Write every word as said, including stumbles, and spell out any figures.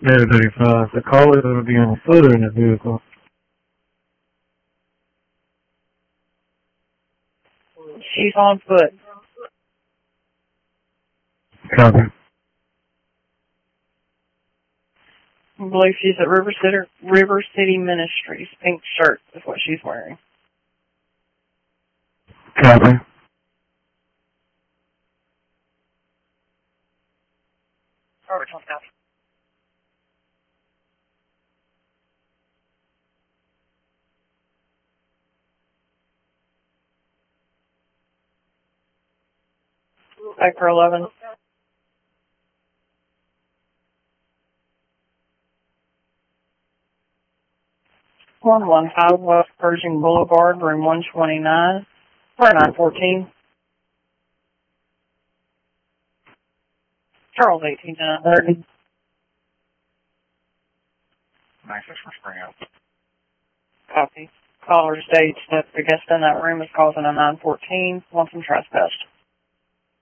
Area thirty-five. The caller is going to be on foot or in the vehicle. She's on foot. Copy. I believe she's at River City, River City Ministries. Pink shirt is what she's wearing. Copy. Over to copy. Vector eleven. one one five West Pershing Boulevard, room one twenty-nine, for nine fourteen. Charles eighteen nine thirty. nine six for Spring Hill. Copy. Caller states that the guest in that room is causing a nine fourteen. Wants him trespassed.